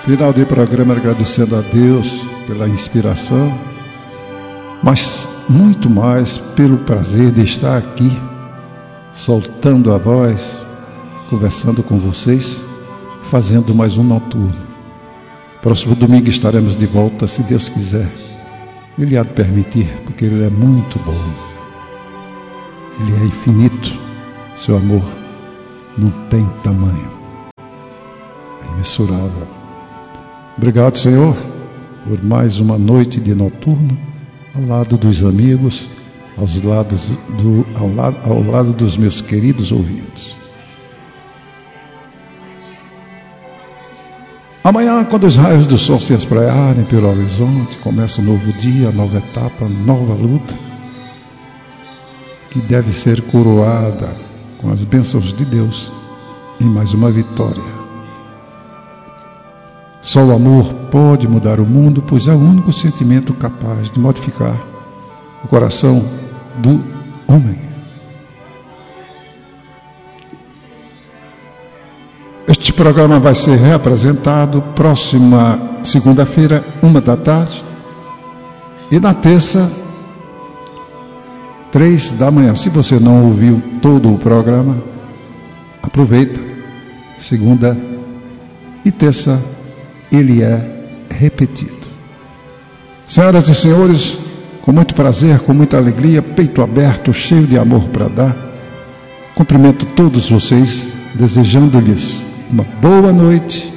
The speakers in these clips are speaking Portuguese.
Final de programa agradecendo a Deus pela inspiração, mas muito mais pelo prazer de estar aqui, soltando a voz, conversando com vocês, fazendo mais um noturno. Próximo domingo estaremos de volta, se Deus quiser. Ele há de permitir, porque Ele é muito bom. Ele é infinito. Seu amor não tem tamanho. É imensurável. Obrigado, Senhor, por mais uma noite de noturno, ao lado dos amigos, ao lado dos meus queridos ouvintes. Amanhã, quando os raios do sol se espraiarem pelo horizonte, começa um novo dia, nova etapa, nova luta, que deve ser coroada com as bênçãos de Deus em mais uma vitória. Só o amor pode mudar o mundo, pois é o único sentimento capaz de modificar o coração do homem. Este programa vai ser reapresentado próxima segunda-feira, 13h, e na terça, 3h. Se você não ouviu todo o programa, aproveita. Segunda e terça ele é repetido. Senhoras e senhores, com muito prazer, com muita alegria, peito aberto, cheio de amor para dar, cumprimento todos vocês, desejando-lhes uma boa noite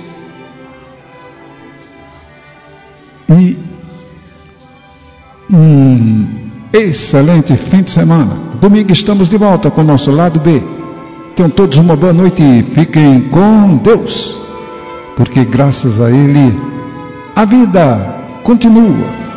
e um excelente fim de semana. Domingo estamos de volta com o nosso lado B. Tenham todos uma boa noite e fiquem com Deus, porque graças a Ele a vida continua.